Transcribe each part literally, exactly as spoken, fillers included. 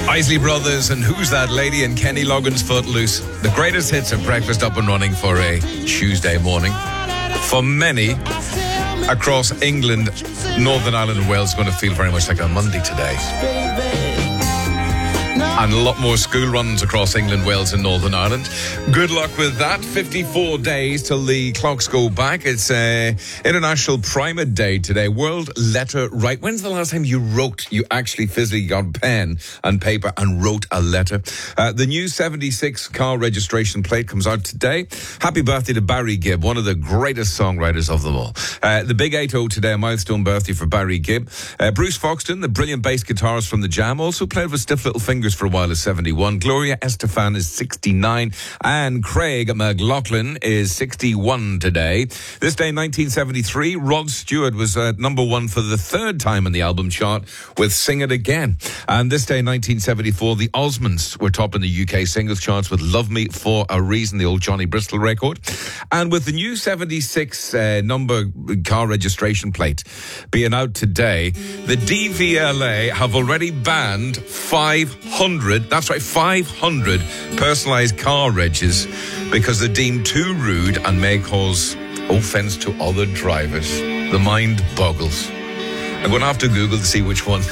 Isley Brothers and Who's That Lady and Kenny Loggins' Footloose. The greatest hits of breakfast up and running for a Tuesday morning. For many across England, Northern Ireland and Wales, is going to feel very much like a Monday today. And a lot more school runs across England, Wales and Northern Ireland. Good luck with that. fifty-four days till the clocks go back. It's uh, International Primer Day today. World Letter Write. When's the last time you wrote, you actually physically got pen and paper and wrote a letter? Uh, the new seventy-six car registration plate comes out today. Happy birthday to Barry Gibb, one of the greatest songwriters of them all. Uh, the Big eight oh today, a milestone birthday for Barry Gibb. Uh, Bruce Foxton, the brilliant bass guitarist from the Jam, also played with Stiff Little Fingers for a while, is seventy-one. Gloria Estefan is sixty-nine. And Craig McLaughlin is sixty-one today. This day, nineteen seventy-three, Rod Stewart was uh, number one for the third time in the album chart with Sing It Again. And this day, nineteen seventy-four, the Osmonds were top in the U K singles charts with Love Me For A Reason, the old Johnny Bristol record. And with the new seventy-six uh, number car registration plate being out today, the D V L A have already banned five hundred, that's right, five hundred personalised car regs because they're deemed too rude and may cause offence to other drivers. The mind boggles. I'm going to have to Google to see which ones.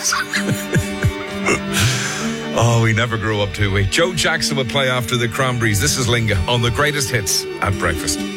Oh, we never grow up, do we? Joe Jackson will play after the Cranberries. This is Linga on the greatest hits at breakfast.